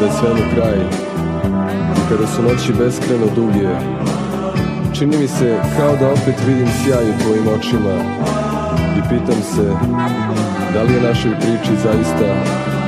je svemu kraj i kada su noći beskreno duge, čini mi se kao da opet vidim sjaj u tvojim očima i pitam se da li je našoj priči zaista